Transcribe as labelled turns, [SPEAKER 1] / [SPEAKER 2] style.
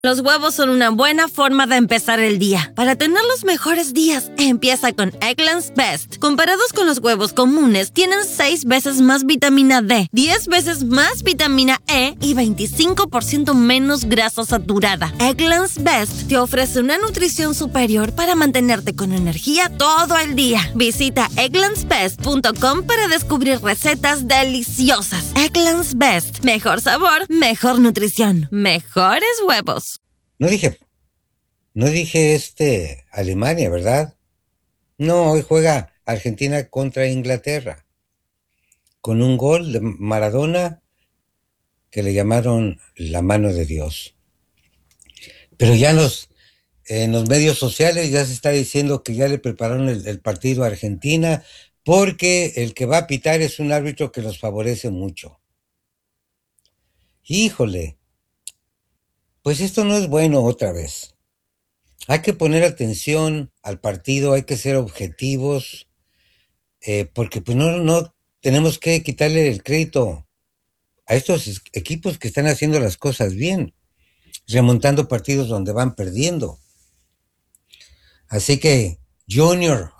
[SPEAKER 1] Los huevos son una buena forma de empezar el día. Para tener los mejores días, empieza con Eggland's Best. Comparados con los huevos comunes, tienen 6 veces más vitamina D, 10 veces más vitamina E y 25% menos grasa saturada. Eggland's Best te ofrece una nutrición superior para mantenerte con energía todo el día. Visita egglandsbest.com para descubrir recetas deliciosas. Eggland's Best. Mejor sabor, mejor nutrición, mejores huevos.
[SPEAKER 2] No dije Alemania, ¿verdad? No, hoy juega Argentina contra Inglaterra, con un gol de Maradona que le llamaron la mano de Dios. Pero ya en los medios sociales ya se está diciendo que ya le prepararon el partido a Argentina porque el que va a pitar es un árbitro que los favorece mucho. Híjole, pues esto no es bueno otra vez. Hay que poner atención al partido, hay que ser objetivos, porque pues no tenemos que quitarle el crédito a estos equipos que están haciendo las cosas bien, remontando partidos donde van perdiendo. Así que, Junior,